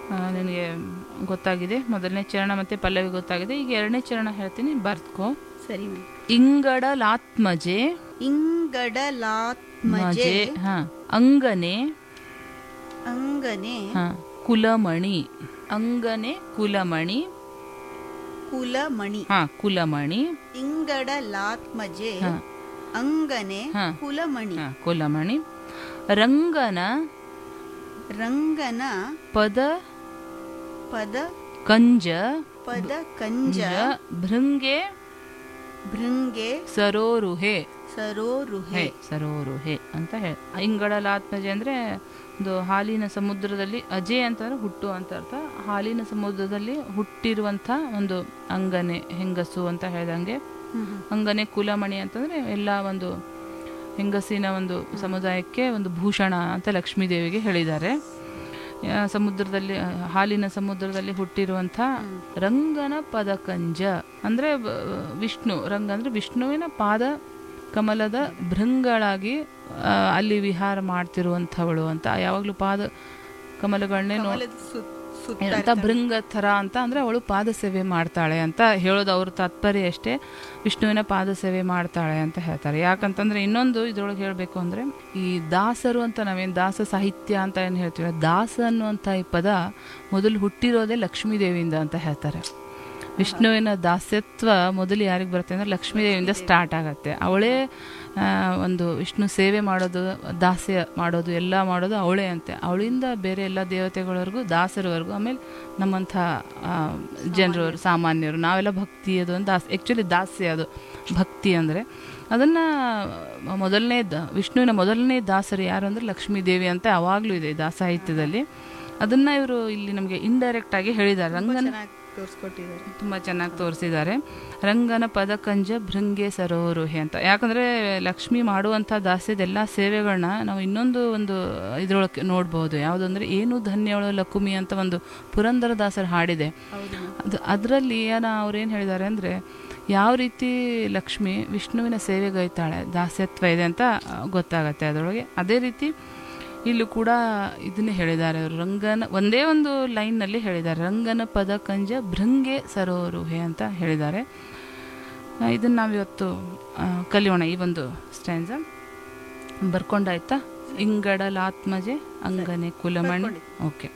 ನನಗೆ ಗೊತ್ತಾಗಿದೆ. ಮೊದಲನೇ ಚರಣ ಮತ್ತು ಪಲ್ಲವಿ ಗೊತ್ತಾಗಿದೆ. ಈಗ ಎರಡನೇ ಚರಣ ಹೇಳ್ತೀನಿ, ಬರ್ತ್ಕೋ. ಸರಿ ಮ್ಯಾಮ್. ಇಂಗಡಲಾತ್ಮಜೆ ಇಂಗಡಲಾತ್ಮಜೆ ಹಾ ಅಂಗನೆ ಅಂಗನೆ ಕುಲಮಣಿ. ಅಂಗನೆ ಕುಲಮಣಿ. ಕುಲಮಣಿ. ಕುಲಮಣಿ. ಇಂಗಡಲಾತ್ಮಜೆ ಅಂಗನೆ ಕುಲಮಣಿ. ಕುಲಮಣಿ. ರಂಗನ ರಂಗನ ಪದ ಪದ ಕಂಜ ಪದ ಕಂಜ ಭೃಂಗೆ ಭೃಂಗೆ ಸರೋರುಹೆ. ಸರೋರುಹೆ. ಸರೋರುಹೆ ಅಂತ ಹೇಳಿ. ಇಂಗಡಲಾತ್ಮಜೆ ಅಂದರೆ ಒಂದು ಹಾಲಿನ ಸಮುದ್ರದಲ್ಲಿ, ಅಜೆ ಅಂತಂದ್ರೆ ಹುಟ್ಟು ಅಂತ ಅರ್ಥ. ಹಾಲಿನ ಸಮುದ್ರದಲ್ಲಿ ಹುಟ್ಟಿರುವಂಥ ಒಂದು ಅಂಗನೆ, ಹೆಂಗಸು ಅಂತ ಹೇಳ್ದಂಗೆ. ಅಂಗನೆ ಕುಲಮಣಿ ಅಂತಂದರೆ ಎಲ್ಲ ಒಂದು ಹೆಂಗಸಿನ ಒಂದು ಸಮುದಾಯಕ್ಕೆ ಒಂದು ಭೂಷಣ ಅಂತ ಲಕ್ಷ್ಮೀದೇವಿಗೆ ಹೇಳಿದ್ದಾರೆ. ಸಮುದ್ರದಲ್ಲಿ, ಹಾಲಿನ ಸಮುದ್ರದಲ್ಲಿ ಹುಟ್ಟಿರುವಂಥ ರಂಗನ ಪದಕಂಜ ಅಂದರೆ ವಿಷ್ಣು. ರಂಗ ಅಂದರೆ ವಿಷ್ಣುವಿನ ಪಾದ ಕಮಲದ ಭೃಂಗಳಾಗಿ ಅಲ್ಲಿ ವಿಹಾರ ಮಾಡ್ತಿರುವಂಥವಳು ಅಂತ. ಯಾವಾಗಲೂ ಪಾದ ಕಮಲಗಳನ್ನೇ ಅಂತ ಭೃಂಗ ಥರ ಅಂತ ಅಂದರೆ ಅವಳು ಪಾದ ಸೇವೆ ಮಾಡ್ತಾಳೆ ಅಂತ ಹೇಳೋದು ಅವ್ರ ತಾತ್ಪರ್ಯ ಅಷ್ಟೇ. ವಿಷ್ಣುವಿನ ಪಾದ ಸೇವೆ ಮಾಡ್ತಾಳೆ ಅಂತ ಹೇಳ್ತಾರೆ. ಯಾಕಂತಂದ್ರೆ ಇನ್ನೊಂದು ಇದ್ರೊಳಗೆ ಹೇಳಬೇಕು ಅಂದರೆ, ಈ ದಾಸರು ಅಂತ ನಾವೇನು ದಾಸ ಸಾಹಿತ್ಯ ಅಂತ ಏನು ಹೇಳ್ತೀವಿ, ದಾಸ ಅನ್ನುವಂಥ ಈ ಪದ ಮೊದಲು ಹುಟ್ಟಿರೋದೇ ಲಕ್ಷ್ಮೀದೇವಿಯಿಂದ ಅಂತ ಹೇಳ್ತಾರೆ. ವಿಷ್ಣುವಿನ ದಾಸ್ಯತ್ವ ಮೊದಲು ಯಾರಿಗೆ ಬರುತ್ತೆ ಅಂದರೆ ಲಕ್ಷ್ಮೀದೇವಿಯಿಂದ ಸ್ಟಾರ್ಟ್ ಆಗುತ್ತೆ. ಅವಳೇ ಒಂದು ವಿಷ್ಣು ಸೇವೆ ಮಾಡೋದು, ದಾಸ್ಯ ಮಾಡೋದು, ಎಲ್ಲ ಮಾಡೋದು ಅವಳೇ ಅಂತೆ. ಅವಳಿಂದ ಬೇರೆ ಎಲ್ಲ ದೇವತೆಗಳವರೆಗೂ, ದಾಸರವರೆಗೂ, ಆಮೇಲೆ ನಮ್ಮಂಥ ಜನರವರು, ಸಾಮಾನ್ಯರು, ನಾವೆಲ್ಲ ಭಕ್ತಿ ಅದು ಒಂದು ಆ್ಯಕ್ಚುಲಿ ದಾಸ್ಯ ಅದು ಭಕ್ತಿ ಅಂದರೆ. ಅದನ್ನು ಮೊದಲನೇ ವಿಷ್ಣುವಿನ ಮೊದಲನೇ ದಾಸರು ಯಾರು ಅಂದರೆ ಲಕ್ಷ್ಮೀದೇವಿ ಅಂತ ಯಾವಾಗಲೂ ಇದೆ ದಾಸ ಸಾಹಿತ್ಯದಲ್ಲಿ. ಅದನ್ನು ಇವರು ಇಲ್ಲಿ ನಮಗೆ ಇಂಡೈರೆಕ್ಟಾಗಿ ಹೇಳಿದ್ದಾರೆ. ರಂಗನ ತುಂಬ ಚೆನ್ನಾಗಿ ತೋರಿಸಿದ್ದಾರೆ. ರಂಗನ ಪದಕಂಜ ಭೃಂಗೆ ಸರೋರುಹೆ ಅಂತ. ಯಾಕಂದರೆ ಲಕ್ಷ್ಮಿ ಮಾಡುವಂಥ ದಾಸ್ಯದೆಲ್ಲ ಸೇವೆಗಳನ್ನ ನಾವು ಇನ್ನೊಂದು ಒಂದು ಇದರೊಳಗೆ ನೋಡ್ಬೋದು. ಯಾವುದಂದ್ರೆ ಏನು ಧನ್ಯವಳು ಲಕುಮಿ ಅಂತ ಒಂದು ಪುರಂದರದಾಸರು ಹಾಡಿದೆ. ಅದರಲ್ಲಿ ಅವ್ರೇನು ಹೇಳಿದ್ದಾರೆ ಅಂದರೆ, ಯಾವ ರೀತಿ ಲಕ್ಷ್ಮಿ ವಿಷ್ಣುವಿನ ಸೇವೆಗೈತಾಳೆ, ದಾಸ್ಯತ್ವ ಇದೆ ಅಂತ ಗೊತ್ತಾಗತ್ತೆ ಅದರೊಳಗೆ. ಅದೇ ರೀತಿ ಇಲ್ಲೂ ಕೂಡ ಇದನ್ನೇ ಹೇಳಿದ್ದಾರೆ ಅವರು. ರಂಗನ ಒಂದೇ ಒಂದು ಲೈನ್ನಲ್ಲಿ ಹೇಳಿದ್ದಾರೆ, ರಂಗನ ಪದ ಕಂಜ ಭೃಂಗೆ ಸರೋರುಹೆ ಅಂತ ಹೇಳಿದ್ದಾರೆ. ಇದನ್ನು ನಾವಿವತ್ತು ಕಲಿಯೋಣ, ಈ ಒಂದು ಸ್ಟ್ಯಾನ್ಸ. ಬರ್ಕೊಂಡಾಯ್ತಾ? ಇಂಗಡಲಾತ್ಮಜೆ ಅಂಗನೆ ಕುಲಮಣಿ. ಓಕೆ.